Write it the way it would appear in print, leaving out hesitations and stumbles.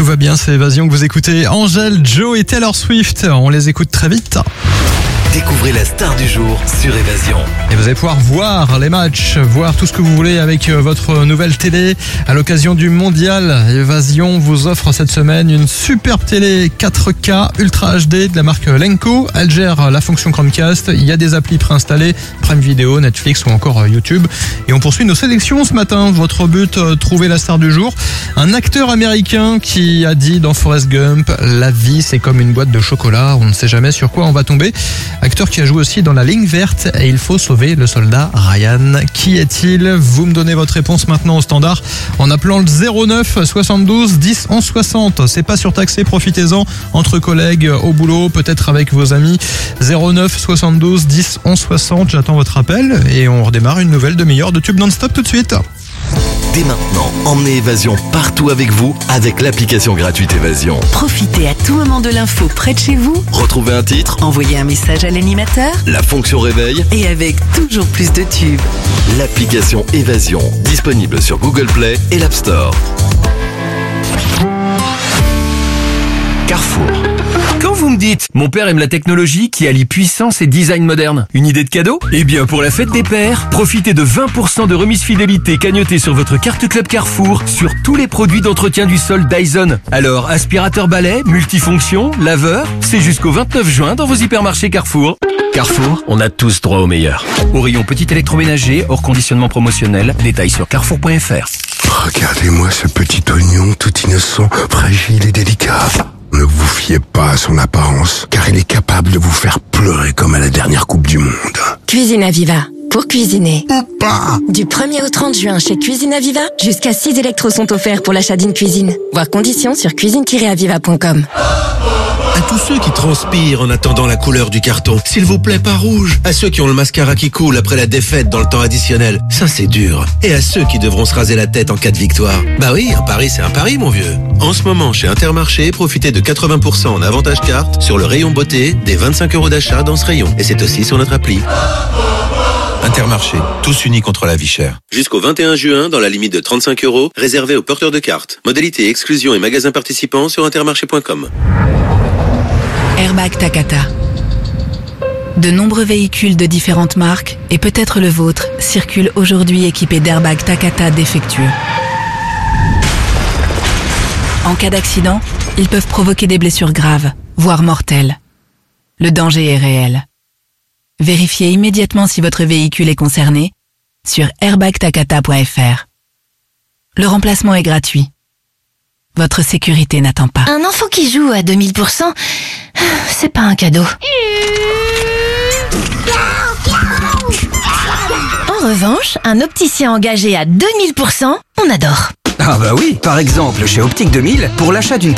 tout va bien, c'est Évasion que vous écoutez. Angèle, Joe et Taylor Swift, on les écoute très vite. Découvrez la star du jour sur Évasion. Et vous allez pouvoir voir les matchs, voir tout ce que vous voulez avec votre nouvelle télé. À l'occasion du mondial, Évasion vous offre cette semaine une superbe télé 4K Ultra HD de la marque Lenco. Elle gère la fonction Chromecast. Il y a des applis préinstallées, Prime Video, Netflix ou encore YouTube. Et on poursuit nos sélections ce matin. Votre but, trouver la star du jour. Un acteur américain qui a dit dans Forrest Gump, la vie c'est comme une boîte de chocolat, on ne sait jamais sur quoi on va tomber. Acteur qui a joué aussi dans La Ligne Verte et Il faut sauver le soldat Ryan. Qui est-il? Vous me donnez votre réponse maintenant au standard en appelant le 09 72 10 11 60. C'est pas surtaxé, profitez-en entre collègues, au boulot, peut-être avec vos amis. 09 72 10 11 60. J'attends votre appel et on redémarre une nouvelle demi-heure de tube non-stop tout de suite. Dès maintenant, emmenez Évasion partout avec vous avec l'application gratuite Évasion. Profitez à tout moment de l'info près de chez vous. Retrouvez un titre, Envoyez un message à l'animateur. la fonction réveil, Et avec toujours plus de tubes. l'application Évasion, disponible sur Google Play et l'App Store. Carrefour. Quand vous me dites « Mon père aime la technologie qui allie puissance et design moderne », une idée de cadeau? Eh bien, pour la fête des pères, profitez de 20% de remise fidélité cagnotée sur votre carte Club Carrefour sur tous les produits d'entretien du sol Dyson. Alors, aspirateur balai, multifonction, laveur, c'est jusqu'au 29 juin dans vos hypermarchés Carrefour. Carrefour, on a tous droit au meilleur. Au rayon petit électroménager, hors conditionnement promotionnel, détails sur carrefour.fr. Regardez-moi ce petit oignon tout innocent, fragile et délicat. Ne vous fiez pas à son apparence, car il est capable de vous faire pleurer comme à la dernière Coupe du Monde. Cuisine Aviva. Pour cuisiner. Ou pas. Du 1er au 30 juin chez Cuisine Aviva, jusqu'à 6 électros sont offerts pour l'achat d'une cuisine. Voir conditions sur cuisine-aviva.com. À tous ceux qui transpirent en attendant la couleur du carton, s'il vous plaît pas rouge. À ceux qui ont le mascara qui coule après la défaite dans le temps additionnel, ça c'est dur. Et à ceux qui devront se raser la tête en cas de victoire. Bah oui, un pari c'est un pari mon vieux. En ce moment chez Intermarché, profitez de 80% en avantage carte sur le rayon beauté des 25 € d'achat dans ce rayon. Et c'est aussi sur notre appli. Intermarché, tous unis contre la vie chère. Jusqu'au 21 juin, dans la limite de 35 €, réservé aux porteurs de cartes. Modalité, exclusion et magasins participants sur intermarché.com. Airbag Takata. De nombreux véhicules de différentes marques, et peut-être le vôtre, circulent aujourd'hui équipés d'airbags Takata défectueux. En cas d'accident, ils peuvent provoquer des blessures graves, voire mortelles. Le danger est réel. Vérifiez immédiatement si votre véhicule est concerné sur airbagtakata.fr. Le remplacement est gratuit. Votre sécurité n'attend pas. Un enfant qui joue à 2000%, c'est pas un cadeau. En revanche, un opticien engagé à 2000%, on adore. Ah bah oui, par exemple, chez Optique 2000, pour l'achat d'une